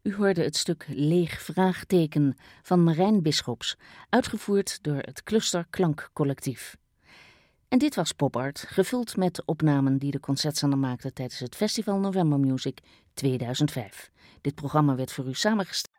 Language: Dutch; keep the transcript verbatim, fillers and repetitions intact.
U hoorde het stuk Leeg Vraagteken van Marijn Bisschops, uitgevoerd door het Cluster Klankcollectief. En dit was Pop Art, gevuld met opnamen die de Concertzender maakte tijdens het Festival November Music tweeduizend vijf. Dit programma werd voor u samengesteld